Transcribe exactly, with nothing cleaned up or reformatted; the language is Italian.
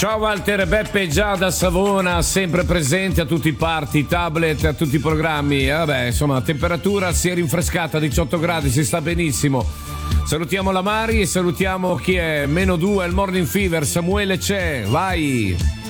Ciao Walter, Beppe già da Savona, sempre presente a tutti i party, tablet, a tutti i programmi. Eh, vabbè, insomma, temperatura si è rinfrescata, diciotto gradi, si sta benissimo. Salutiamo la Mari e salutiamo chi è meno due al Morning Fever, Samuele c'è, vai!